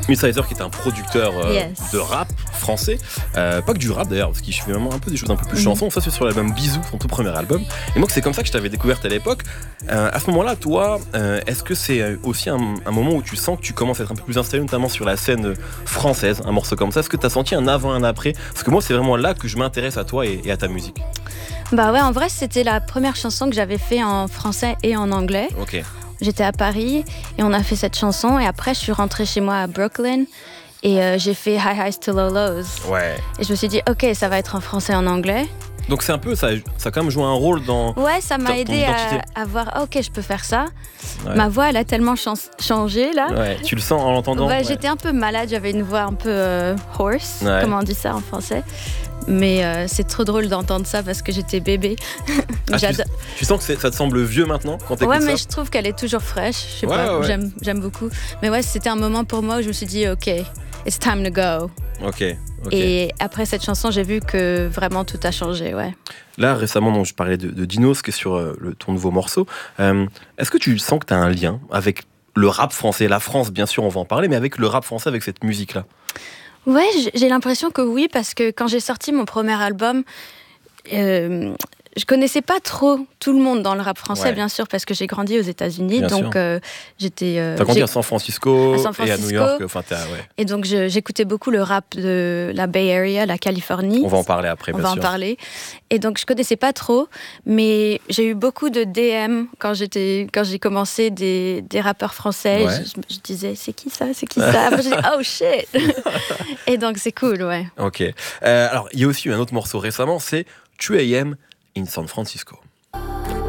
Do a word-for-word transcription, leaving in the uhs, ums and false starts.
Midsizer qui est un producteur euh, Yes. de rap français, euh, pas que du rap d'ailleurs, parce qu'il fait vraiment un peu des choses un peu plus Mhm. chansons. Ça c'est sur l'album Bisous, son tout premier album. Et moi c'est comme ça que je t'avais découverte à l'époque. Euh, à ce moment-là, toi, euh, est-ce que c'est aussi un, un moment où tu sens que tu commences à être un peu plus installé, notamment sur la scène française, un morceau comme ça? Est-ce que tu as senti un avant, un après? Parce que moi c'est vraiment là que je m'intéresse à toi et, et à ta musique. Bah ouais, en vrai, c'était la première chanson que j'avais fait en français et en anglais. Ok. J'étais à Paris et on a fait cette chanson. Et après, je suis rentrée chez moi à Brooklyn et euh, j'ai fait High Highs to Low Lows. Ouais. Et je me suis dit, ok, ça va être en français et en anglais. Donc c'est un peu, ça, ça a quand même joué un rôle dans... Ouais, ça m'a Ton- ton aidé identité. à, à voir, ah, ok, je peux faire ça. Ouais. Ma voix, elle a tellement chan- changé là. Ouais, tu le sens en l'entendant? Ouais, Ouais. j'étais un peu malade, j'avais une voix un peu euh, hoarse, Ouais. comment on dit ça en français. Mais euh, c'est trop drôle d'entendre ça parce que j'étais bébé. Ah, tu, J'adore. tu sens que c'est- ça te semble vieux maintenant quand t'écoutes Ouais, mais ça? je trouve qu'elle est toujours fraîche. Je sais Ouais, pas, ouais. j'aime, j'aime beaucoup. Mais ouais, c'était un moment pour moi où je me suis dit, ok, it's time to go. Ok, ok. Et après cette chanson, j'ai vu que vraiment tout a changé, ouais. Là, récemment, donc, je parlais de, de Dinos, qui est sur euh, le, ton nouveau morceau. Euh, est-ce que tu sens que tu as un lien avec le rap français? La France, bien sûr, on va en parler, mais avec le rap français, avec cette musique-là? Ouais, j'ai- j'ai l'impression que oui, parce que quand j'ai sorti mon premier album, euh, je connaissais pas trop tout le monde dans le rap français, Ouais. bien sûr, parce que j'ai grandi aux États-Unis, Bien donc sûr. euh, j'étais. euh, T'as grandi j'ai- à San Francisco, à San et à New Francisco. York. Enfin, t'as- ouais. Et donc je- j'écoutais beaucoup le rap de la Bay Area, la Californie. On va en parler après, On bien va en sûr. parler. Et donc, je connaissais pas trop, mais j'ai eu beaucoup de D M quand, j'étais, quand j'ai commencé des, des rappeurs français. Ouais. Je, je- je disais, c'est qui ça? C'est qui ça? Après, j'ai dit, oh shit! Et donc, c'est cool, ouais. Ok. Euh, alors, il y a aussi eu un autre morceau récemment, c'est two a m in San Francisco.